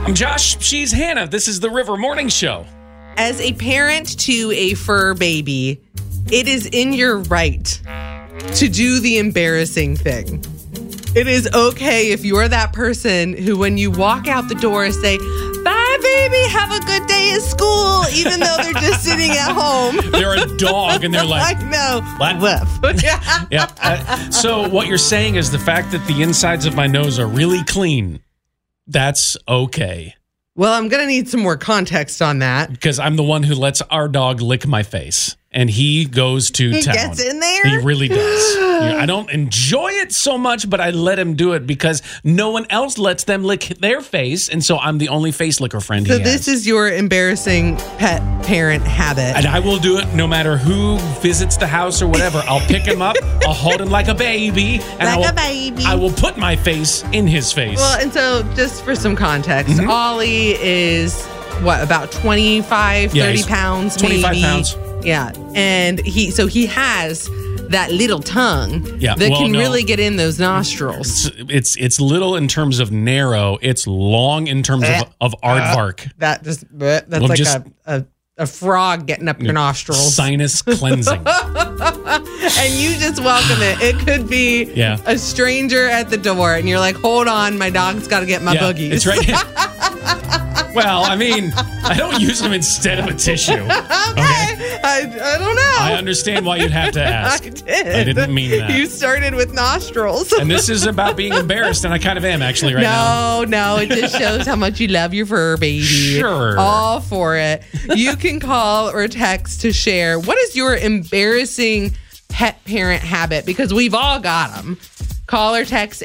I'm Josh. She's Hannah. This is the River Morning Show. As a parent to a fur baby, it is in your right to do the embarrassing thing. It is okay if you're that person who, when you walk out the door, say, "Bye, baby. Have a good day at school," even though they're just sitting at home. They're a dog, and they're like, I know. What? Woof. Yep. So what you're saying is the fact that the insides of my nose are really clean, that's okay. Well, I'm going to need some more context on that. Because I'm the one who lets our dog lick my face. And he goes to town. He gets in there? He really does. I don't enjoy it so much, but I let him do it because no one else lets them lick their face. And so I'm the only face licker friend he So has. this is your embarrassing pet parent habit. And I will do it no matter who visits the house or whatever. I'll pick him up. I'll hold him like a baby. And I will put my face in his face. Well, and so just for some context, Ollie is, about 25, 30 pounds, 25 maybe? pounds. Yeah. And he has that little tongue that can really get in those nostrils. It's little in terms of narrow. It's long in terms of aardvark. That's like a frog getting up your nostrils. Sinus cleansing. And you just welcome it. It could be a stranger at the door, and you're like, "Hold on, my dog's got to get my boogies." It's right. Well, I mean, I don't use them instead of a tissue. Okay. I don't know. I understand why you'd have to ask. I did. I didn't mean that. You started with nostrils. And this is about being embarrassed, and I kind of am actually right now. No, it just shows how much you love your fur baby. Sure. All for it. You can call or text to share. What is your embarrassing pet parent habit? Because we've all got them. Call or text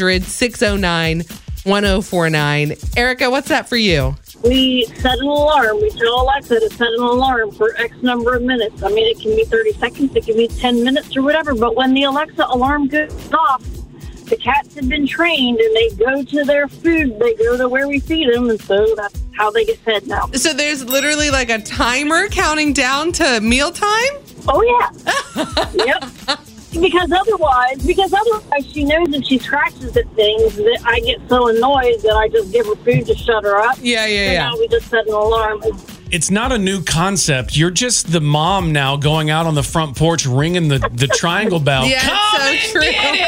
800-609-1049. Erica, what's that for you? We set an alarm. We tell Alexa to set an alarm for X number of minutes. I mean, it can be 30 seconds, it can be 10 minutes or whatever. But when the Alexa alarm goes off, the cats have been trained and they go to their food. They go to where we feed them. And so that's how they get fed now. So there's literally like a timer counting down to mealtime? Oh, yeah. Yep. Because otherwise she knows if she scratches at things that I get so annoyed that I just give her food to shut her up. Yeah. Now we just set an alarm. It's not a new concept. You're just the mom now going out on the front porch ringing the triangle bell. Yeah, Come so and true.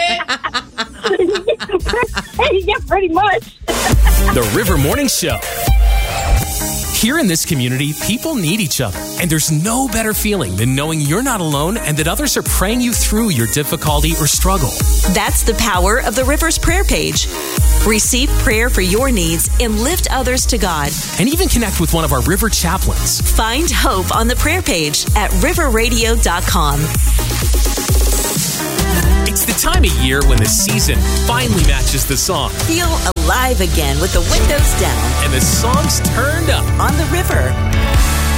get it! Yeah, pretty much. The River Morning Show. Here in this community, people need each other. And there's no better feeling than knowing you're not alone and that others are praying you through your difficulty or struggle. That's the power of the River's prayer page. Receive prayer for your needs and lift others to God. And even connect with one of our River chaplains. Find hope on the prayer page at riverradio.com. It's the time of year when the season finally matches the song. Feel alive again with the windows down And the song's turned up. on the river.